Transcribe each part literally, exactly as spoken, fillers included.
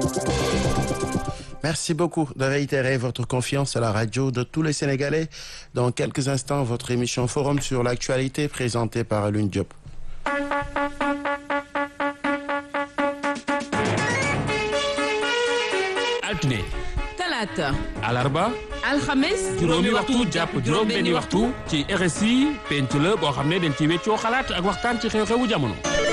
Merci beaucoup de réitérer votre confiance à la radio de tous les Sénégalais. Dans quelques instants, votre émission Forum sur l'actualité présentée par Alioune Diop. altine talaata alarba alxames juróomi waxtu jàpp juróom benni waxtu ci R S I penc la boo xam ne dañ ci weccoo xalaat ak waxtaan ci xew-xewu jamono.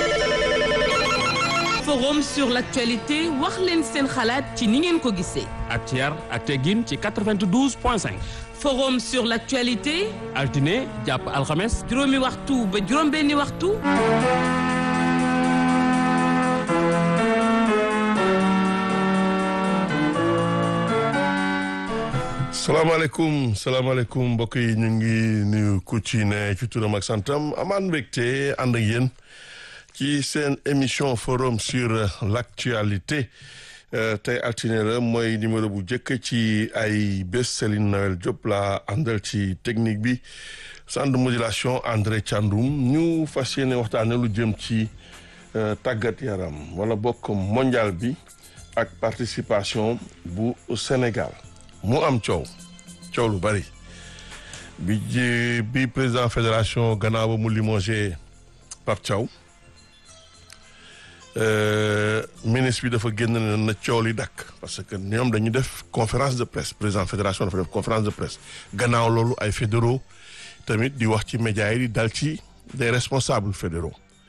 forum sur l'actualité wax leen seen xalaat ci ni ngeen ko gisee. ak ci yar ak teggin ci quatre-vingt-douze point cinq. forum sur l'actualité altine jàpp alxames juróomi waxtu ba juróom benni waxtu. salaamaaleykum salaamaaleykum mbokk yi ñu ngi nuyu ku ci ne ci turam ak santam amaan mbégte ànd ak yéen ci seen émission forum sur l'actualité tey altine la mooy numéro bu njëkk ci ay bés. Céline Noël Diop la àndal ci technique bi centre de modulation André Thiandoum ñu fas yéene waxtaane lu jëm ci tàggat yaram wala bokk mondial bi ak participation bu Sénégal. mu am coow coow lu bari bi ji bi président fédération gannaaw ba mu limogé Pape Thiaw ministre bi dafa génn na coow li dakk parce que ñoom dañu def conférence de presse président fédération dafa def conférence de presse gannaaw loolu ay fédéraux tamit di wax ci médias yi di dal ci des responsables fédéraux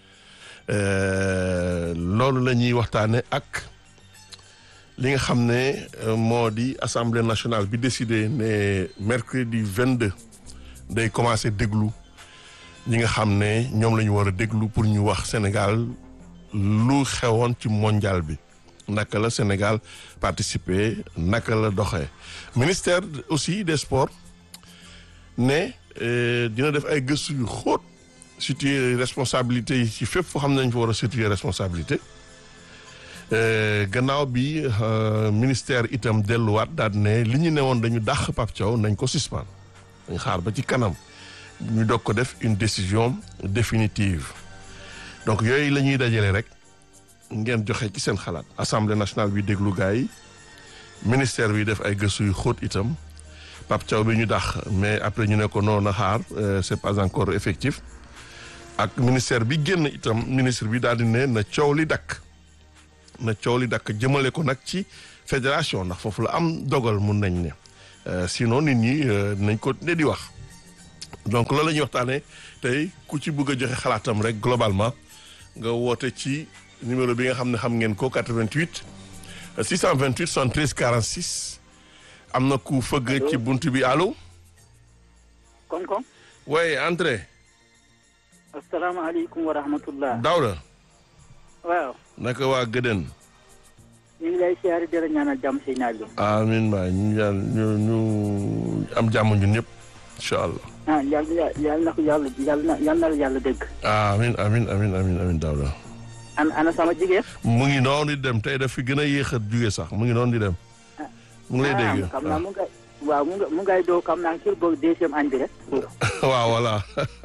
loolu la ñuy waxtaane ak li nga xam ne moo di assemblée nationale bi décidé ne mercredi vingt-deux day commencé déglu ñi nga xam ne ñoom la ñu war a déglu pour ñu wax Sénégal lu xewoon ci mondial bi naka la Sénégal participer naka la doxee. ministère aussi des sports ne dina def ay gëstu yu xóot situer responsabilité yi ci fépp foo xam ne dañu fa war a situer responsabilité. gannaaw bi ministère itam delluwaat daal ne li ñu newoon dañu dàq Pape Thiaw nañ ko suspendre dañ xaar ba ci kanam ñu doog ko def une décision définitive donc yooyu la ñuy dajale rek ngeen joxe ci seen xalaat. assemblée nationale bi déglu gars yi ministère bi def ay gëstu yu xóot itam Pape Thiaw bi ñu dàq mais après ñu ne ko noonu na xaar c'est pas encore effectif ak ministère bi génn itam ministre bi daal di ne na coow li dakk na coow li dakk jëmale ko nag ci fédération ndax foofu la am dogal mun nañ ne sinon nit ñi nañ ko ne di wax donc loolu la ñuy waxtaanee tey ku ci bëgg a joxe xalaatam rek globalement nga woote ci numéro bi nga xam ne xam ngeen ko quatre-vingt-huit six cent vingt-huit soixante-treize quarante-six am na ku fëgg ci buntu bi allo. kon kon. oui André. asalaamaaleykum wa rahmatullah. Daouda. waaw. naka waa Gëdën. ñu ngi lay siyaare di la ñaanal jàmm si naaj bi. amiin waay ñu ñu ñu am jàmm ñun ñëpp incha allah. ah yàlla yàlla na ko yàlla yàlla na yàlla na la yàlla dégg. amiin amiin amiin amiin amiin Daouda. an ana sama jigéen. mu ngi noonu di dem tey daf fi gën a yéex a jóge sax mu ngi noonu di dem. mu ngi lay dégg. xam naa mu ngay waaw mu nga mu ngay doo xam naa kii boobu deuxième añ bi rek. waaw voilà.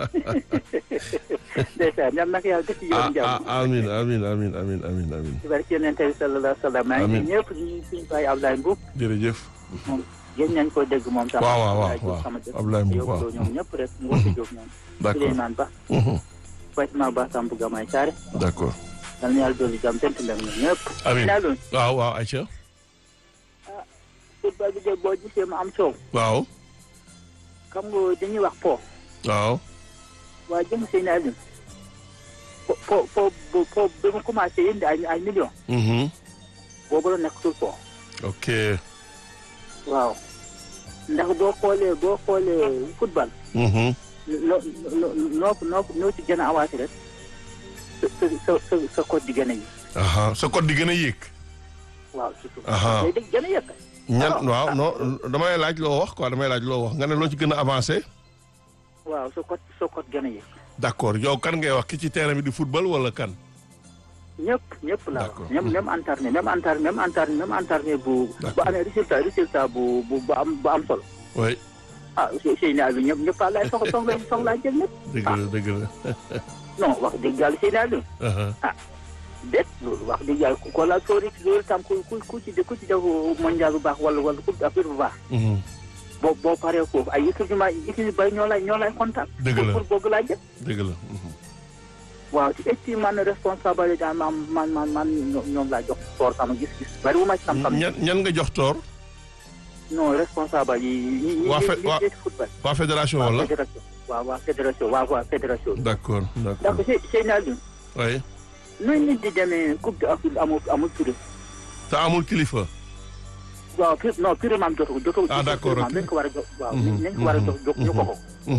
ndeysaan yal na ko yàlla def ci yoon jàmm. amiin amiin amiin amiin amiin amiin. ci barke Yonent bi sallallahu alayhi wa sallam. amiin maa ngi ñëpp ñu suñu baay Ablaye Mbuub. jërëjëf. moom gën nañ ko dégg moom tam. waaw waaw waaw waaw Ablaye Mbuub waaw ñoom ñëpp rek mu wax jóg ñoom. d'accord Souleymane Ba. Fatima Ba Samb Gamay Saare. d'accord. yal na yàlla dolli jàmm tent ndem ñoom ñëpp. amiin waaw waaw Aïcha. football bi de boo gisee mu am coow. waaw. xam nga dañuy wax po. waaw. waa jëm seen Aliou. po po po po bi mu commencé indi ay ay millions. boobu la nekkatul po. ok. waaw. ndax boo xoolee boo xoolee football. loo loo noo noo noo ci gën a avancé rek. sa sa sa sa code di gën a yéeg. sa code di gën a yéeg. waaw surtout. day day gën a yéeg. ñan waaw non damay laaj loo wax quoi damay laaj loo wax nga ne loo ci gën a avancé. waaw sa code sa code gën a yéeg. d'accord yow kan ngay wax ki ci terrain bi di football wala kan. ñëpp ñëpp la wax même même entraîné même entraîné même entraîné même entraîné bu. bu amee résultat résultat bu bu bu am bu am solo. oui. ah Seydina Aliou ñëpp ñëpp a lay soxla soxla soxlaa jël ñëpp. dëgg la dëgg la. non wax dëgg yàlla Seydina Aliou. ah déet loolu wax dëgg yàlla ku ko la soo rek loolu tam ku ku ku ci ku ci def mondial bu baax wala wala coupe d'Afrique bu baax. boo boo paree foofu ay équipe équipe yu bëri ñoo lay ñoo lay kontaan. dëgg la pour bëgg laa jël. dëgg la. waaw ci esti man responsabilité man man man man ñoom laa jox toor sama gis-gis. bari wu ma ci xam-xam. ñan ñan nga jox toor. non responsable yi ñi ñi waa fe waa ñi football. waa fédération wala. fédération waaw waa fédération waaw waa fédération. d' accord d' accord. ndax Sey Seyni Alioune. oui. nu nit di demee coupe d'Afrique amul amul tur. te amul kilifa. waaw pur non purement jotu jotu. ah d' accord ok nañ ko war a jox waaw nañ ko war a jox jox ñu ko ko.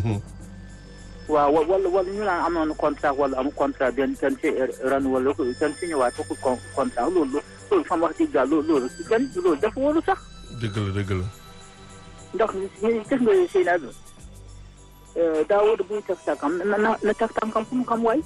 waaw wala wala ñu naan amoon contrat wala amul contrat benn kenn ci ren wala kenn ci ñëwaat foofu contrat loolu loolu xam wax dëgg yàlla loolu loolu kenn loolu dafa wóolu sax. dëgg la dëgg la. ndax gis nga Seyni Alioune Daawuda buy teg tànkam na na na teg tànkam fu mu xam waay.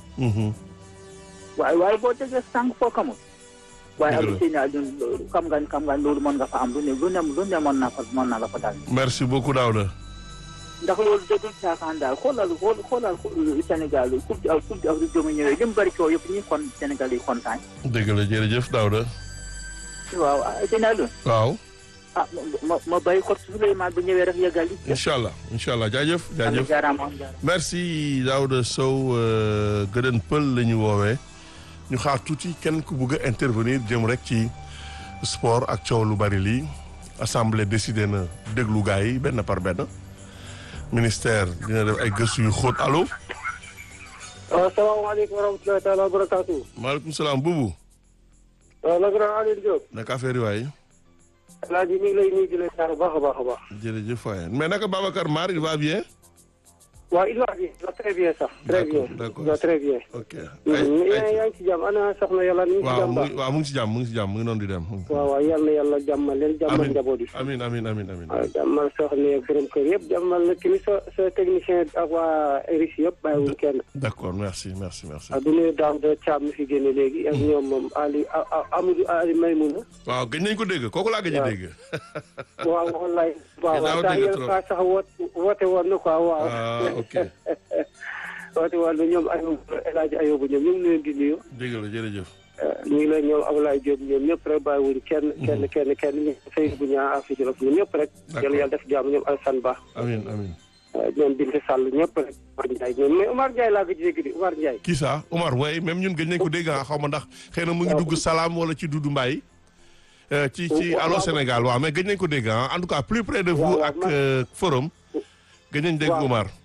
waaye waaye boo tegee tànk foo xamul. waaye ak Seyni Alioune xam nga xam nga loolu mën nga fa am lu ne lu ne lu ne mën naa fa mën naa la fa daal. merci beaucoup Daouda. ndax loolu dëgg caaxaan daal xoolal xool xoolal Sénégal coupe du coupe du Afrique bi ñëwee li mu bëri coow yëpp ñi kon Sénégal yi kontaan. dëgg la jërëjëf Daouda. waaw Seyni Alioune. waaw. ah ma ma bàyyi ko Souleymane bu ñëwee rek yeggal yi. incha allah incha allah jaajëf jaajëf. merci Daouda Sow Gëdën Pël la ñu woowee. ñu xaar tuuti kenn ku bëgg a intervenir jëm rek ci sport ak coow lu bari lii assemblée décidé na déglu gars yi benn par benn. ministère dina def ay gëstu yu xóot allo. asalaamaaleykum wa rahmatulahi taala wa barakaatu. maaleykum salaam buubu. waaw la grand Aliou Diop. naka affaire yi waay. Alaaji ñu ngi lay nuyu di la ziar bu baax a baax a baax. jërëjëf waay mais naka Babacar Mar il va bien. waaw il va bien il va très bien sax. très bien il va très bien. ok yaa ngi ci jàmm ana soxna yàlla ni ngi ci jàmm baax waaw mu ngi ci jàmm mu ngi ci jàmm mu ngi noonu di dem. waaw waaw yal na yàlla jàmmal leen jàmmal njaboot yi. amiin amiin amiin amiin. waaw jàmmal soxna yeeg borom kër yëpp jàmmal na kii sa sa technicien ak waa R I S yëpp bàyyiwuñ kenn. d' accord merci merci merci. waaw du nuyu daaw de Thiam mi fi génne léegi ak ñoom moom Ali Amadou Ali Maymouna. waaw gëj nañ ko dégg kooku laa gëj a dégg. waaw wallaay. waaw waaw saa yéen saa sax woote woon na quoi waaw. ah ok. woote woon na ñoom Ayou El Hadj Ayouba ñoom ñu ngi leen di nuyu. dégg la jërëjëf. ñu ngi leen ñoom Abdoulaye Diop ñoom ñëpp rek bàyyiwuñ kenn. kenn kenn kenn ñu Seydou bu ñaa Afrique Jolof ñoom ñëpp rek. yàlla yàlla def jàmm ñoom Alassane Ba. amiin amiin. ñoom Binta Sall ñëpp rek. Omar Ndiaye ñoom mais Omar Ndiaye laa gëj dégg di Omar Ndiaye. kii ça Omar waaye même ñun gëj nañ ko dégg xaw ma ndax xëy na mu ngi dugg salaam wala ci Doudou Mbaye. ci ci Allô Sénégal waaw mais gëj nañ ko dégg en tout cas plus près de vous ak forum. gëj nañ dégg Omar.